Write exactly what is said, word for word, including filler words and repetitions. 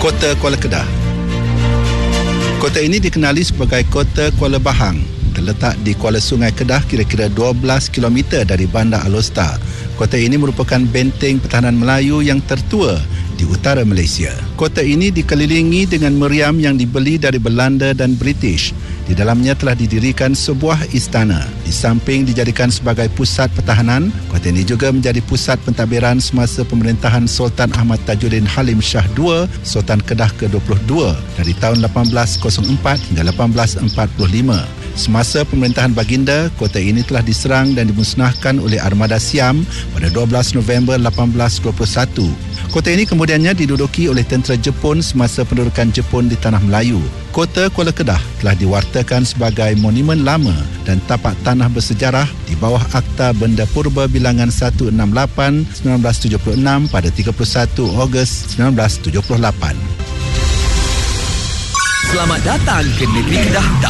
Kota Kuala Kedah. Kota ini dikenali sebagai Kota Kuala Bahang. Terletak di Kuala Sungai Kedah, kira-kira dua belas kilometer dari Bandar Alor. Kota ini merupakan benteng pertahanan Melayu yang tertua di utara Malaysia. Kota ini dikelilingi dengan meriam yang dibeli dari Belanda dan British. Di dalamnya telah didirikan sebuah istana. Di samping dijadikan sebagai pusat pertahanan, kota ini juga menjadi pusat pentadbiran semasa pemerintahan Sultan Ahmad Tajuddin Halim Shah kedua, Sultan Kedah ke dua puluh dua dari tahun lapan belas kosong empat hingga lapan belas empat puluh lima. Semasa pemerintahan baginda, kota ini telah diserang dan dimusnahkan oleh Armada Siam pada dua belas November lapan belas dua puluh satu. Kota ini kemudiannya diduduki oleh tentera Jepun semasa pendudukan Jepun di Tanah Melayu. Kota Kuala Kedah telah diwartakan sebagai monumen lama dan tapak tanah bersejarah di bawah Akta Benda Purba bilangan seratus enam puluh lapan seribu sembilan ratus tujuh puluh enam pada tiga puluh satu Ogos seribu sembilan ratus tujuh puluh lapan. Selamat datang ke negeri Kedah.